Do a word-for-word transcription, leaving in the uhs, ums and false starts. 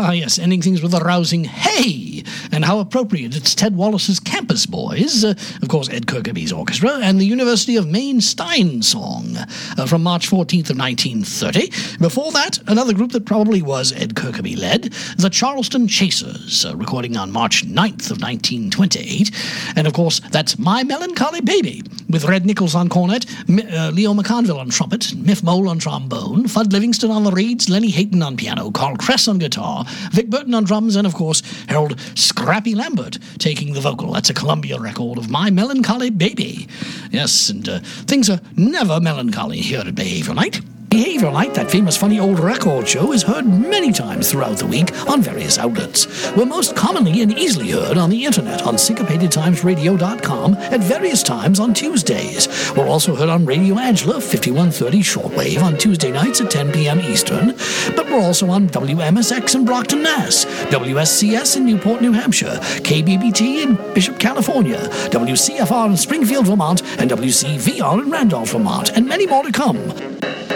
Ah, yes, ending things with a rousing hey, and how appropriate. It's Ted Wallace's Campus Boys, uh, of course Ed Kirkby's orchestra, and the University of Maine Stein Song uh, from March fourteenth of nineteen thirty. Before that, another group that probably was Ed Kirkby led, the Charleston Chasers, uh, recording on March ninth of nineteen twenty-eight. And of course, that's My Melancholy Baby, with Red Nichols on cornet, M- uh, Leo McConville on trumpet, Miff Mole on trombone, Fudd Livingston on the reeds, Lenny Hayton on piano, Carl Kress on guitar, Vic Burton on drums, and of course, Harold Scrappy Lambert taking the vocal. That's a Columbia record of My Melancholy Baby. Yes, and uh, things are never melancholy here at Behavior Night. Behavior Night, that famous funny old record show, is heard many times throughout the week on various outlets. We're most commonly and easily heard on the internet on syncopated times radio dot com at various times on Tuesdays. We're also heard on Radio Angela, fifty-one thirty shortwave on Tuesday nights at ten p.m. Eastern, but we're also on W M S X in Brockton, Mass, W S C S in Newport, New Hampshire, K B B T in Bishop, California, W C F R in Springfield, Vermont, and W C V R in Randolph, Vermont, and many more to come.